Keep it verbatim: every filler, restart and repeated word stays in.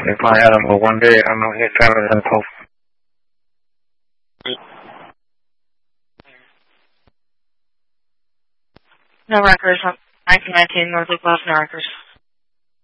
if I had him, but one day I know his family has hope. No Rikers, nineteen nineteen North Loop West, no Rikers.